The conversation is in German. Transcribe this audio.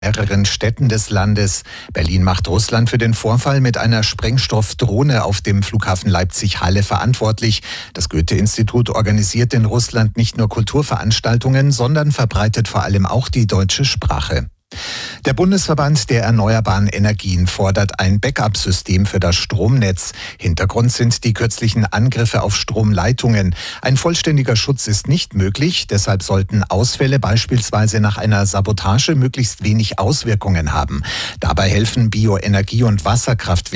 mehreren Städten des Landes. Berlin macht Russland für den Vorfall mit einer Sprengstoffdrohne auf dem Flughafen Leipzig-Halle verantwortlich. Das Goethe-Institut organisiert in Russland nicht nur Kulturveranstaltungen, sondern verbreitet vor allem auch die deutsche Sprache. Der Bundesverband der erneuerbaren Energien fordert ein Backup-System für das Stromnetz. Hintergrund sind die kürzlichen Angriffe auf Stromleitungen. Ein vollständiger Schutz ist nicht möglich, deshalb sollten Ausfälle beispielsweise nach einer Sabotage möglichst wenig Auswirkungen haben. Dabei helfen Bioenergie- und Wasserkraftwerke